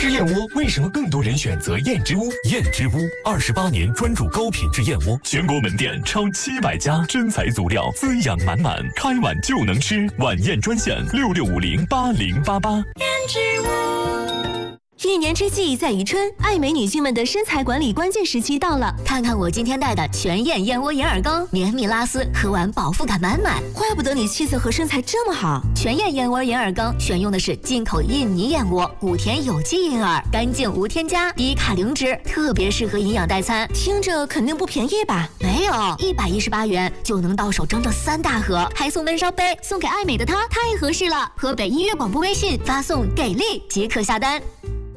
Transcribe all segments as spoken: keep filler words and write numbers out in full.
吃燕窝为什么更多人选择燕之屋？燕之屋二十八年专注高品质燕窝，全国门店超七百家，真材足料，滋养满满，开碗就能吃。晚宴专线六六五零八零八八。 燕之屋。一年之计在于春，爱美女性们的身材管理关键时期到了。看看我今天带的全燕燕窝银耳羹，绵密拉丝，喝完饱腹感满满。怪不得你气色和身材这么好。全燕燕窝银耳羹选用的是进口印尼燕窝，古田有机银耳，干净无添加，低卡零脂，特别适合营养代餐。听着肯定不便宜吧？没有，一百一十八元就能到手整整三大盒，还送闷烧杯，送给爱美的她太合适了。河北音乐广播微信发送给力即可下单。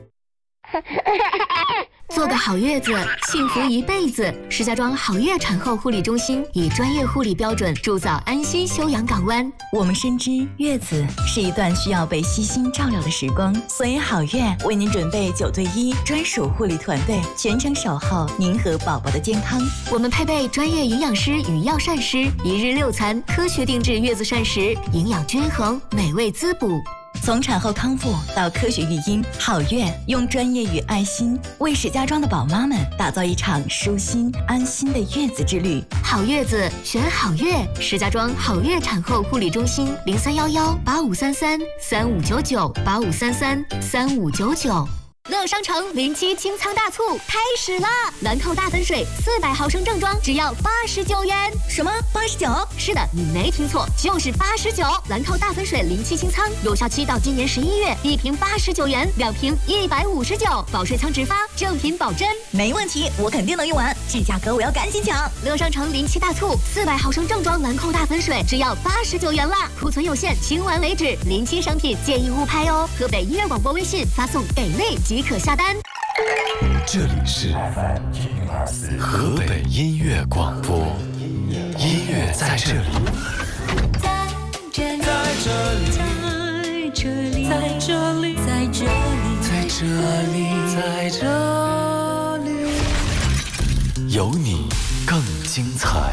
做个好月子，幸福一辈子。石家庄好月产后护理中心以专业护理标准铸造安心休养港湾。 我们深知月子是一段需要被悉心照料的时光，所以好月为您准备九对一专属护理团队，全程守候您和宝宝的健康。 我们配备专业营养师与药膳师，一日六餐，科学定制月子膳食，营养均衡，美味滋补。 从产后康复到科学育婴，好月用专业与爱心为石家庄的宝妈们打造一场舒心安心的月子之旅。 好月子选好月，石家庄好月产后护理中心零三幺幺八五三三三五九九八五三三三五九九。乐商城零七清仓大促开始啦！兰蔻大粉水四百毫升正装只要八十九元。 什么？八十九？ 是的，你没听错，就是八十九。兰蔻大粉水零七清仓有效期到今年十一月，一瓶八十九元，两瓶一百五十九，保税仓直发，正品保真。 没问题，我肯定能用完，这价格我要赶紧抢！ 乐商城零七大促，四百毫升正装兰蔻大粉水只要八十九元啦，库存有限，清完为止。零七商品建议勿拍哦。河北音乐广播微信发送给力即可下单。 这里是河北音乐广播，音乐在这里， 在这里，在这里，在这里，在这里， 在这里，在这里，有你更精彩。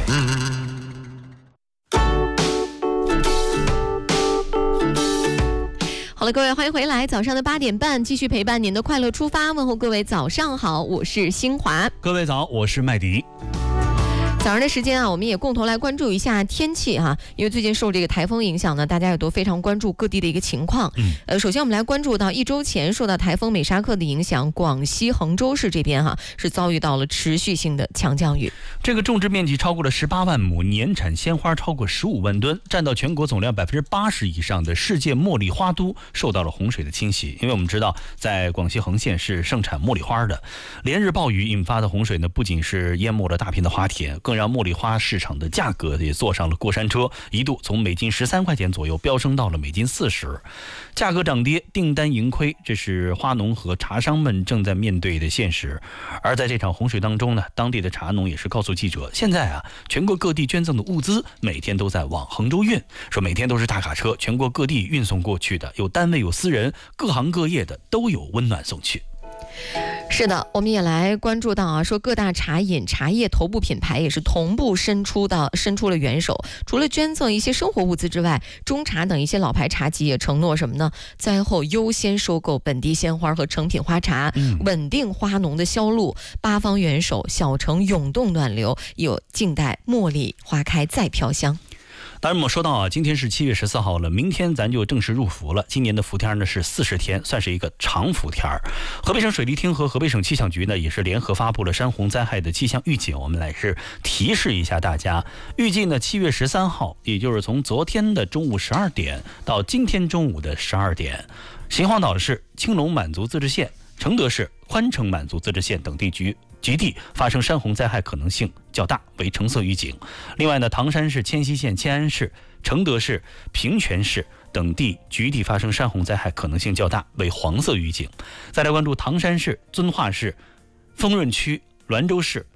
好了，各位，欢迎回来。早上的八点半，继续陪伴您的快乐出发。问候各位，早上好，我是新华。 各位早，我是麦迪。 早上的时间啊，我们也共同来关注一下天气哈、啊，因为最近受这个台风影响呢，大家也都非常关注各地的一个情况。嗯，呃，首先我们来关注到一周前受到台风美沙克的影响，广西衡州市这边哈、啊、是遭遇到了持续性的强降雨。 这个种植面积超过了十八万亩，年产鲜花超过十五万吨，占到全国总量百分之八十以上的世界茉莉花都受到了洪水的侵袭。因为我们知道，在广西衡县是盛产茉莉花的，连日暴雨引发的洪水呢，不仅是淹没了大片的花田，更让茉莉花市场的价格也坐上了过山车，一度从每斤十三块钱左右飙升到了每斤四十，价格涨跌，订单盈亏，这是花农和茶商们正在面对的现实。而在这场洪水当中呢，当地的茶农也是告诉记者，现在啊，全国各地捐赠的物资每天都在往衡州运，说每天都是大卡车全国各地运送过去的，有单位有私人，各行各业的都有温暖送去。 是的，我们也来关注到啊，说各大茶饮茶叶头部品牌也是同步伸出到伸出了援手，除了捐赠一些生活物资之外，中茶等一些老牌茶企也承诺什么呢？灾后优先收购本地鲜花和成品花茶，嗯、稳定花农的销路。八方援手，小城涌动暖流，有静待茉莉花开再飘香。 当然我们说到啊，今天是七月十四号了，明天咱就正式入伏了。今年的伏天呢是四十天，算是一个长伏天。河北省水利厅和河北省气象局呢也是联合发布了山洪灾害的气象预警，我们来是提示一下大家。预计呢七月十三号，也就是从昨天的中午十二点到今天中午的十二点，秦皇岛市、青龙满族自治县、承德市、宽城满族自治县等地局局地发生山洪灾害可能性较大，为橙色预警。另外呢，唐山市、迁西县、迁安市、承德市、平泉市等地局地发生山洪灾害可能性较大，为黄色预警。再来关注唐山市、遵化市、丰润区、滦州市、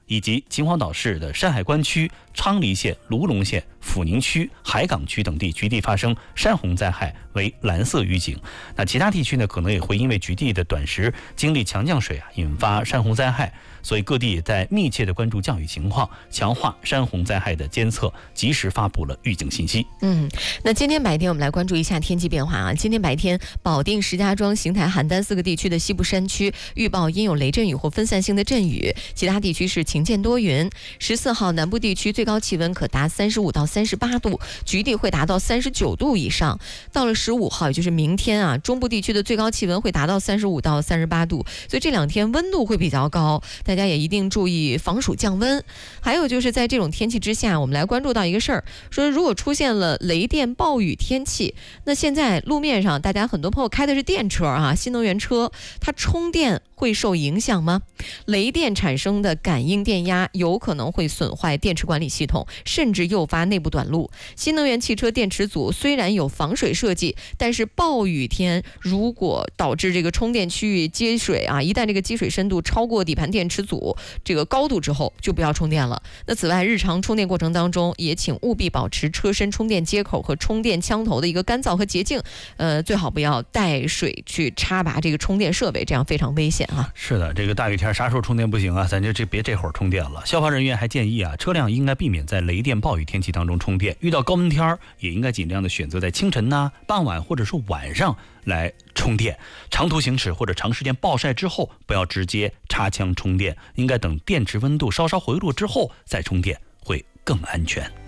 以及秦皇岛市的山海关区、昌黎县、卢龙县、阜宁区、海港区等地局地发生山洪灾害为蓝色预警。那其他地区呢，可能也会因为局地的短时经历强降水啊，引发山洪灾害。所以各地也在密切的关注降雨情况，强化山洪灾害的监测，及时发布了预警信息。 嗯，那今天白天我们来关注一下天气变化啊。今天白天，保定、石家庄、邢台、邯郸四个地区的西部山区预报应有雷阵雨或分散性的阵雨，其他地区是晴间多云。十四号南部地区最高气温可达三十五到三十八度，局地会达到三十九度以上。到了十五号，也就是明天啊，中部地区的最高气温会达到三十五到三十八度，所以这两天温度会比较高。大家也一定注意防暑降温。还有就是在这种天气之下，我们来关注到一个事儿，说如果出现了雷电暴雨天气，那现在路面上大家很多朋友开的是电车啊，新能源车，它充电会受影响吗？雷电产生的感应电压有可能会损坏电池管理系统，甚至诱发内部短路。新能源汽车电池组虽然有防水设计，但是暴雨天如果导致这个充电区域积水啊，一旦这个积水深度超过底盘电池组这个高度之后，就不要充电了。那此外，日常充电过程当中，也请务必保持车身充电接口和充电枪头的一个干燥和洁净，呃，最好不要带水去插拔这个充电设备，这样非常危险啊。 是的，这个大雨天啥时候充电不行啊？咱就这别这会儿充电了。消防人员还建议啊，车辆应该避免在雷电暴雨天气当中充电，遇到高温天也应该尽量的选择在清晨呐、啊、傍晚或者是晚上来充电。长途行驶或者长时间暴晒之后，不要直接插枪充电，应该等电池温度稍稍回落之后再充电，会更安全。